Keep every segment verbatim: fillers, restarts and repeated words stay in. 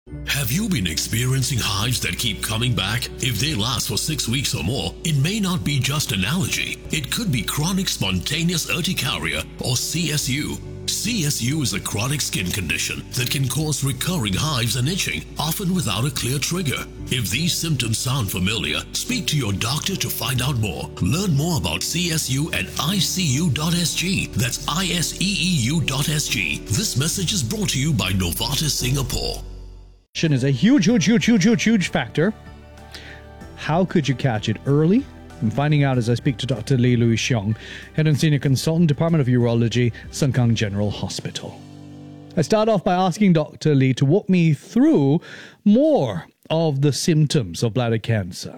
Have you been experiencing hives that keep coming back? If they last for six weeks or more, it may not be just an allergy. It could be chronic spontaneous urticaria or C S U. C S U is a chronic skin condition that can cause recurring hives and itching, often without a clear trigger. If these symptoms sound familiar, speak to your doctor to find out more. Learn more about C S U at I C U dot S G. That's I S E E U dot S G. This message is brought to you by Novartis Singapore. Is a huge, huge, huge, huge, huge, huge factor. How could you catch it early? I'm finding out as I speak to Doctor Lee Louis Xiong, Head and Senior Consultant, Department of Urology, Sengkang General Hospital. I start off by asking Doctor Lee to walk me through more of the symptoms of bladder cancer.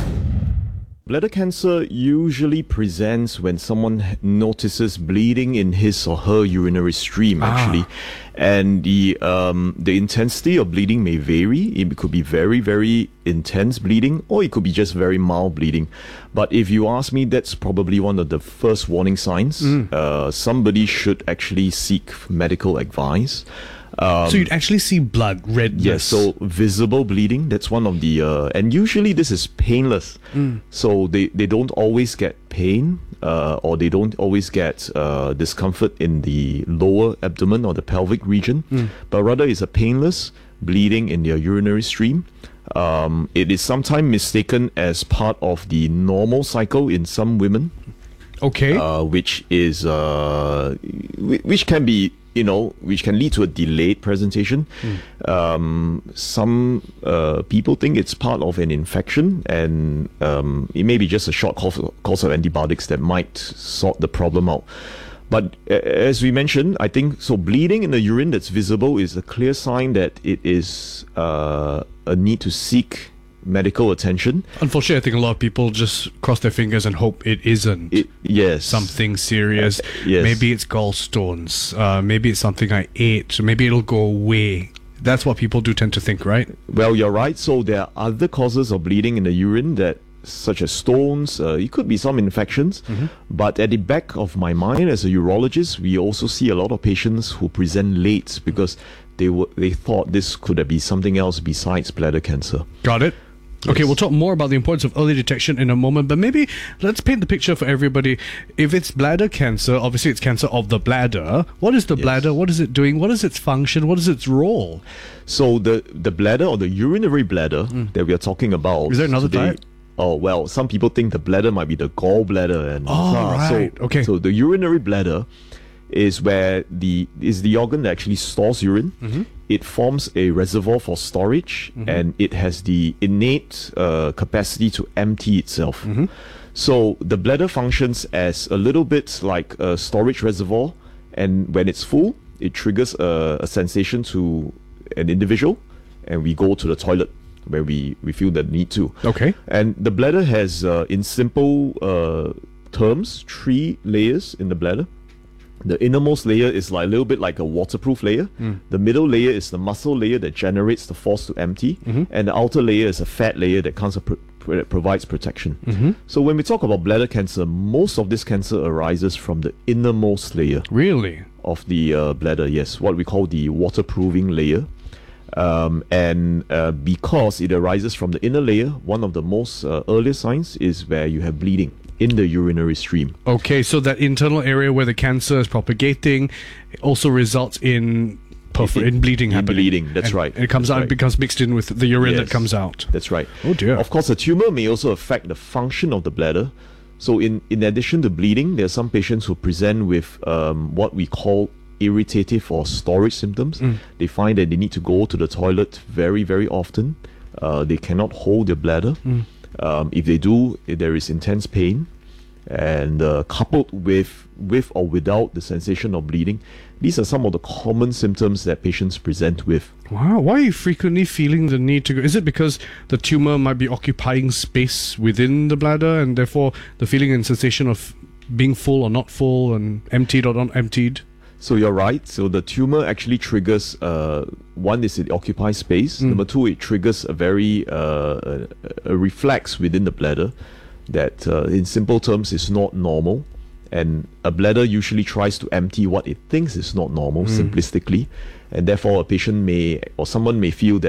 Bladder cancer usually presents when someone notices bleeding in his or her urinary stream, actually. Ah. And the um, the intensity of bleeding may vary. It could be very, very intense bleeding, or it could be just very mild bleeding. But if you ask me, that's probably one of the first warning signs. Mm. Uh, somebody should actually seek medical advice. Um, so you'd actually see blood, redness. Yes, so visible bleeding, that's one of the, uh, and usually this is painless. Mm. So they, they don't always get pain, uh, or they don't always get uh, discomfort in the lower abdomen or the pelvic region, mm. but rather it's a painless bleeding in their urinary stream. Um, it is sometimes mistaken as part of the normal cycle in some women. Okay. Uh, which is, uh, which can be, you know, which can lead to a delayed presentation. Mm. Um, some uh, people think it's part of an infection, and um, it may be just a short course, course of antibiotics that might sort the problem out. But uh, as we mentioned, I think, so bleeding in the urine that's visible is a clear sign that it is uh, a need to seek medical attention. Unfortunately, I think a lot of people just cross their fingers and hope it isn't it, yes. something serious. Uh, yes. Maybe it's gallstones. Uh, maybe it's something I ate. So maybe it'll go away. That's what people do tend to think, right? Well, you're right. So there are other causes of bleeding in the urine that, such as stones, uh, it could be some infections. Mm-hmm. But at the back of my mind as a urologist, we also see a lot of patients who present late because they were they thought this could be something else besides bladder cancer. Got it. Yes. Okay, we'll talk more about the importance of early detection in a moment, but maybe let's paint the picture for everybody. If it's bladder cancer, obviously it's cancer of the bladder. What is the yes. bladder? What is it doing? What is its function? What is its role? So the, the bladder, or the urinary bladder mm. that we are talking about... Is there another today, type? Oh, well, some people think the bladder might be the gallbladder. And, oh, uh, right. So, okay. So the urinary bladder is where the is the organ that actually stores urine. Mm-hmm. It forms a reservoir for storage, mm-hmm. and it has the innate uh, capacity to empty itself. Mm-hmm. So the bladder functions as a little bit like a storage reservoir, and when it's full, it triggers a, a sensation to an individual, and we go to the toilet where we, we feel the need to. Okay. And the bladder has, uh, in simple uh, terms, three layers in the bladder. The innermost layer is like a little bit like a waterproof layer. Mm. The middle layer is the muscle layer that generates the force to empty. Mm-hmm. And the outer layer is a fat layer that, comes, that provides protection. Mm-hmm. So when we talk about bladder cancer, most of this cancer arises from the innermost layer. Really? Of the uh, bladder, yes. What we call the waterproofing layer. Um, and uh, because it arises from the inner layer, one of the most uh, earliest signs is where you have bleeding in the urinary stream. Okay, so that internal area where the cancer is propagating also results in perfor- in, in bleeding in happening. bleeding, that's and, right. And it comes that's out, right. it becomes mixed in with the urine yes, that comes out. That's right. Oh dear. Of course, a tumor may also affect the function of the bladder. So in, in addition to bleeding, there are some patients who present with um, what we call irritative or storage symptoms. Mm. They find that they need to go to the toilet very, very often. Uh, they cannot hold their bladder. Mm. Um, if they do, there is intense pain. And uh, coupled with, with or without the sensation of bleeding, these are some of the common symptoms that patients present with. Wow, why are you frequently feeling the need to go? Is it because the tumor might be occupying space within the bladder, and therefore the feeling and sensation of being full or not full, and emptied or not emptied? So you're right. So the tumor actually triggers, uh, one is it occupies space. Mm. Number two, it triggers a very, uh, a, a reflex within the bladder that uh, in simple terms is not normal. And a bladder usually tries to empty what it thinks is not normal, mm. simplistically. And therefore a patient may, or someone may feel that